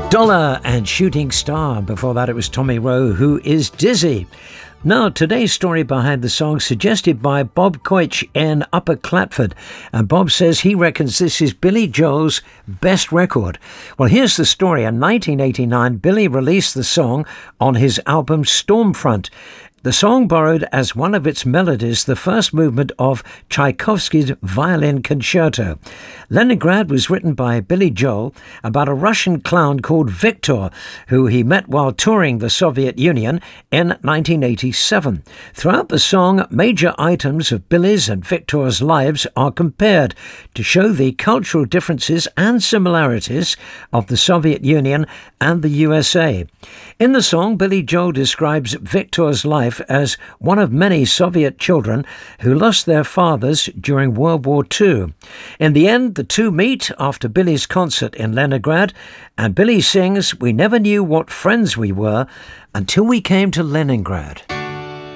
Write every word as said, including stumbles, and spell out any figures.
Dollar and Shooting Star. Before that, it was Tommy Rowe, Who is Dizzy. Now, today's story behind the song suggested by Bob Coich in Upper Clatford. And Bob says he reckons this is Billy Joel's best record. Well, here's the story. In nineteen eighty-nine, Billy released the song on his album Stormfront. The song borrowed as one of its melodies the first movement of Tchaikovsky's Violin Concerto. Leningrad was written by Billy Joel about a Russian clown called Victor, who he met while touring the Soviet Union in nineteen eighty-seven. Throughout the song, major items of Billy's and Victor's lives are compared to show the cultural differences and similarities of the Soviet Union and the U S A. In the song, Billy Joel describes Victor's life as one of many Soviet children who lost their fathers during World War Two. In the end, the two meet after Billy's concert in Leningrad, and Billy sings, "We never knew what friends we were until we came to Leningrad."